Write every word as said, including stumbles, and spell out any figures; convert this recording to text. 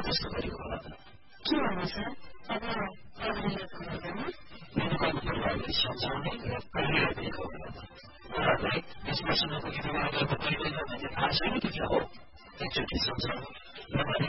त्यस्तो गरेको होला त के भन्नु सर अब अगाडिको हुँदैन मेडिकल परिवारले सम्झाउने र कहिले दिएको होला त उहाँहरूलाई यस वर्ष नपुगेर उहाँहरूलाई त कहिले जाँदाखेरि थाहा छैन कि क्या हो एकचोटि सम्झाउनु नभए